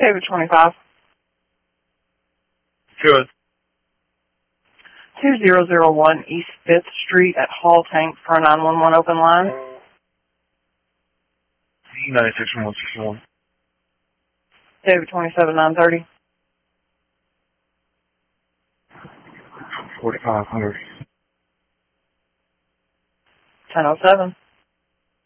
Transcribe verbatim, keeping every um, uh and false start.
David twenty-five. Good. two zero zero one East fifth Street at Hall Tank for a nine one one open line. ninety-six one six one. David twenty-seven nine thirty. forty-five hundred. ten oh seven.